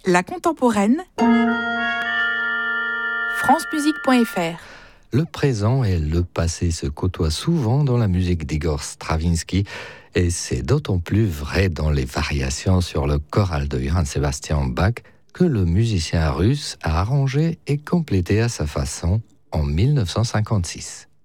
La contemporaine, francemusique.fr. Le présent et le passé se côtoient souvent dans la musique d'Igor Stravinsky, et c'est d'autant plus vrai dans les variations sur le choral de Johann Sebastian Bach que le musicien russe a arrangé et complété à sa façon en 1956.